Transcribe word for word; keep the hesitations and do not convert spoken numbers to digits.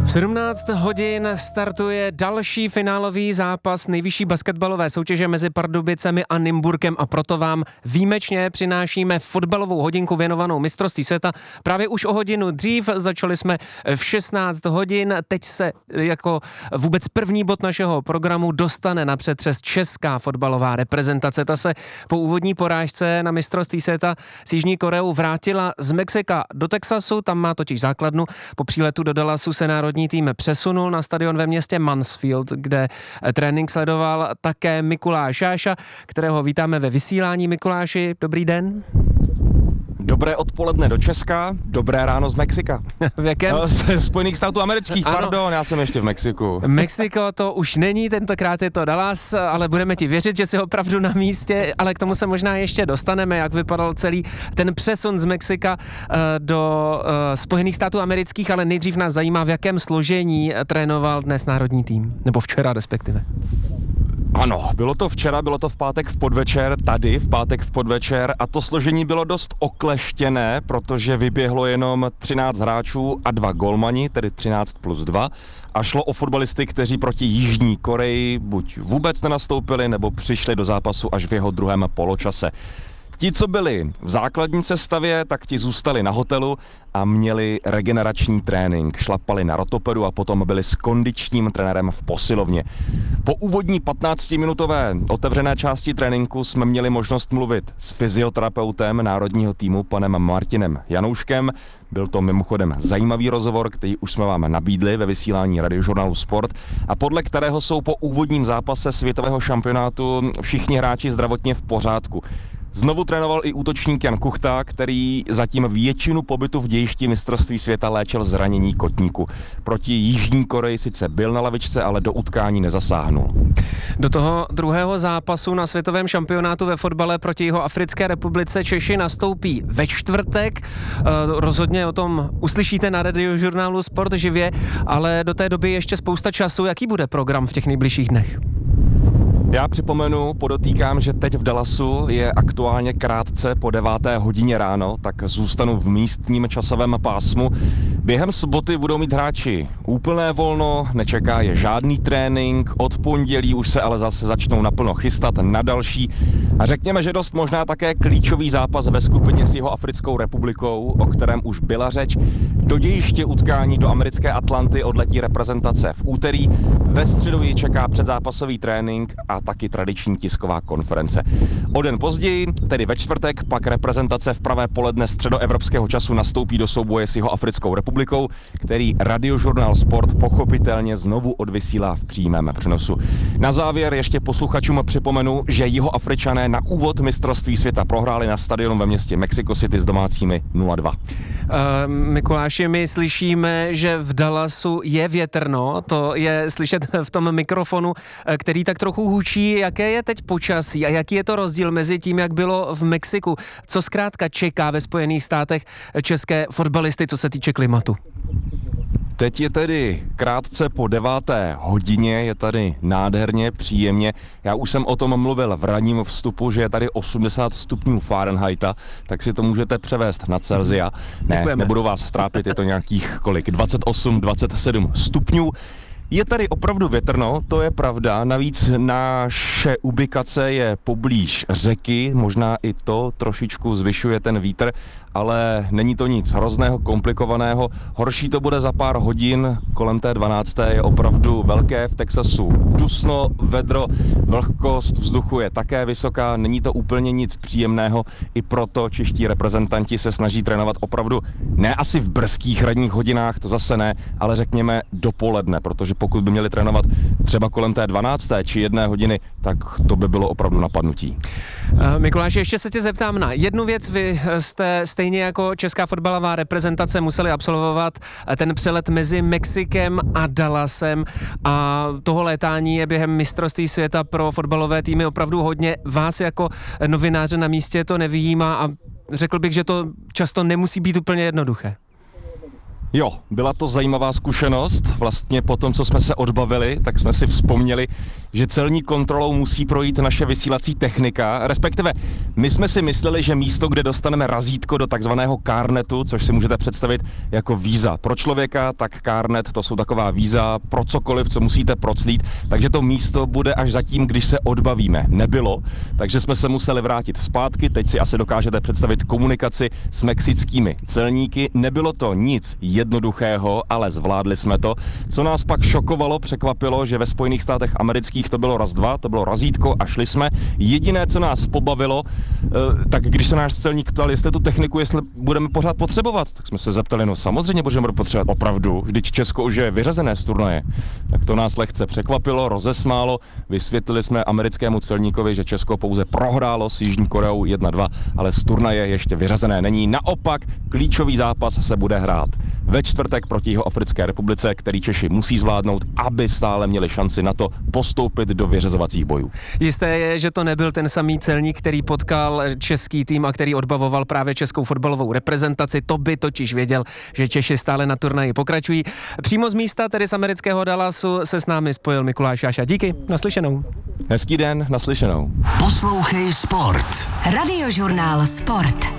V sedmnáct hodin startuje další finálový zápas nejvyšší basketbalové soutěže mezi Pardubicemi a Nymburkem a proto vám výjimečně přinášíme fotbalovou hodinku věnovanou mistrovství světa. Právě už o hodinu dřív, začali jsme v šestnáct hodin, teď se jako vůbec první bod našeho programu dostane na přetřes česká fotbalová reprezentace. Ta se po úvodní porážce na mistrovství světa s Jižní Koreou vrátila z Mexika do Texasu, tam má totiž základnu. Po příletu do Dallasu se národní tým přesunul na stadion ve městě Mansfield, kde trénink sledoval také Mikuláš Jáša, kterého vítáme ve vysílání. Mikuláši, dobrý den. Dobré odpoledne do Česka, dobré ráno z Mexika. V jakém? Z Spojených států amerických, ano. Pardon, já jsem ještě v Mexiku. Mexiko to už není, tentokrát je to Dallas, ale budeme ti věřit, že jsi opravdu na místě, ale k tomu se možná ještě dostaneme, jak vypadal celý ten přesun z Mexika do Spojených států amerických, ale nejdřív nás zajímá, v jakém složení trénoval dnes národní tým, nebo včera respektive. Ano, bylo to včera, bylo to v pátek v podvečer, tady v pátek v podvečer a to složení bylo dost okleštěné, protože vyběhlo jenom třináct hráčů a dva golmani, tedy třináct plus dva a šlo o fotbalisty, kteří proti Jižní Koreji buď vůbec nenastoupili, nebo přišli do zápasu až v jeho druhém poločase. Ti, co byli v základní sestavě, tak ti zůstali na hotelu a měli regenerační trénink. Šlapali na rotopedu a potom byli s kondičním trenérem v posilovně. Po úvodní patnáctiminutové otevřené části tréninku jsme měli možnost mluvit s fyzioterapeutem národního týmu, panem Martinem Janouškem. Byl to mimochodem zajímavý rozhovor, který už jsme vám nabídli ve vysílání Radiožurnálu Sport a podle kterého jsou po úvodním zápase světového šampionátu všichni hráči zdravotně v pořádku. Znovu trénoval i útočník Jan Kuchta, který zatím většinu pobytu v dějišti mistrovství světa léčil zranění kotníku. Proti Jižní Koreji sice byl na lavičce, ale do utkání nezasáhnul. Do toho druhého zápasu na světovém šampionátu ve fotbale proti Jihoafrické republice Češi nastoupí ve čtvrtek. Rozhodně o tom uslyšíte na Radiožurnálu Sport živě, ale do té doby ještě spousta času. Jaký bude program v těch nejbližších dnech? Já připomenu, podotýkám, že teď v Dallasu je aktuálně krátce po deváté hodině ráno, tak zůstanu v místním časovém pásmu. Během soboty budou mít hráči úplné volno, nečeká je žádný trénink, od pondělí už se ale zase začnou naplno chystat na další. A řekněme, že dost možná také klíčový zápas ve skupině s Jihoafrickou republikou, o kterém už byla řeč. Do dějiště utkání do americké Atlanty odletí reprezentace v úterý. Ve středu ji čeká předzápasový trénink a taky tradiční tisková konference. O den později, tedy ve čtvrtek, pak reprezentace v pravé poledne středoevropského času nastoupí do souboje s Jihoafrickou republikou, který Radiožurnál Sport pochopitelně znovu odvysílá v přímém přenosu. Na závěr ještě posluchačům připomenu, že Jihoafričané na úvod mistrovství světa prohráli na stadionu ve městě Mexico City s domácími nula dva. Uh, Mikuláši, my slyšíme, že v Dallasu je větrno, to je slyšet v tom mikrofonu, který tak trochu hučí. Jaké je teď počasí a jaký je to rozdíl mezi tím, jak bylo v Mexiku? Co zkrátka čeká ve Spojených státech české fotbalisty, co se týče klimatu? Teď je tedy krátce po deváté hodině, je tady nádherně, příjemně. Já už jsem o tom mluvil v ranním vstupu, že je tady osmdesát stupňů Fahrenheita, tak si to můžete převést na Celsia. Ne, Děkujeme. Nebudu vás trápit, je to nějakých kolik, dvacet osm dvacet sedm stupňů. Je tady opravdu větrno, to je pravda, navíc naše ubikace je poblíž řeky, možná i to trošičku zvyšuje ten vítr, ale není to nic hrozného, komplikovaného. Horší to bude za pár hodin, kolem té dvanácté je opravdu velké v Texasu dusno, vedro, vlhkost vzduchu je také vysoká, není to úplně nic příjemného, i proto čeští reprezentanti se snaží trénovat opravdu ne asi v brzkých ranních hodinách, to zase ne, ale řekněme dopoledne, protože pokud by měli trénovat třeba kolem té dvanácté či jedné hodiny, tak to by bylo opravdu napadnutí. Mikuláši, ještě se tě zeptám na jednu věc. Vy jste stejně jako česká fotbalová reprezentace museli absolvovat ten přelet mezi Mexikem a Dallasem a toho létání je během mistrovství světa pro fotbalové týmy opravdu hodně. Vás jako novináře na místě to nevyjímá a řekl bych, že to často nemusí být úplně jednoduché. Jo, byla to zajímavá zkušenost. Vlastně po tom, co jsme se odbavili, tak jsme si vzpomněli, že celní kontrolou musí projít naše vysílací technika, respektive my jsme si mysleli, že místo, kde dostaneme razítko do takzvaného CARNetu, což si můžete představit jako víza pro člověka, tak CARNet to jsou taková víza pro cokoliv, co musíte proclít, takže to místo bude až zatím, když se odbavíme. Nebylo, takže jsme se museli vrátit zpátky, teď si asi dokážete představit komunikaci s mexickými celníky. Nebylo to nic jednoduchého, ale zvládli jsme to. Co nás pak šokovalo, překvapilo, že ve Spojených státech amerických to bylo raz dva, to bylo razítko a šli jsme. Jediné, co nás pobavilo, tak když se náš celník ptal, jestli tu techniku, jestli budeme pořád potřebovat, tak jsme se zeptali, no samozřejmě budeme potřebovat, opravdu, vždyť Česko už je vyřazené z turnaje. Tak to nás lehce překvapilo, rozesmálo, vysvětlili jsme americkému celníkovi, že Česko pouze prohrálo s Jižní Koreou jedna dva, ale z turnaje ještě vyřazené není. Naopak, klíčový zápas se bude hrát ve čtvrtek proti Jihoafrické republice, který Češi musí zvládnout, aby stále měli šanci na to postoupit do vyřazovacích bojů. Jisté je, že to nebyl ten samý celník, který potkal český tým a který odbavoval právě českou fotbalovou reprezentaci. To by totiž věděl, že Češi stále na turnaji pokračují. Přímo z místa, tedy z amerického Dallasu, se s námi spojil Mikuláš Jáša. Díky, naslyšenou. Hezký den, naslyšenou. Poslouchej Sport. Radiožurnál Sport.